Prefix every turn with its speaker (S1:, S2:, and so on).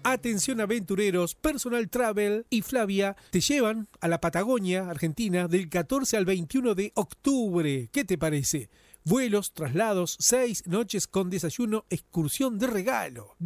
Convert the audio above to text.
S1: Atención aventureros, Personal Travel y Flavia te llevan a la Patagonia, Argentina, del 14 al 21 de octubre. ¿Qué te parece? Vuelos, traslados, 6 noches con desayuno, excursión de regalo.